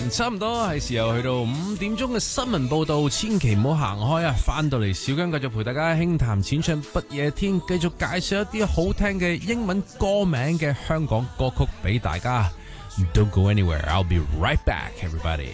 差唔多係時候去到5點鐘嘅新聞報道，千祈唔好行開啊！翻到嚟小姜繼續陪大家輕談淺唱不夜天，繼續介紹一啲好聽嘅英文歌名嘅香港歌曲俾大家。Don't go anywhere, I'll be right back, everybody.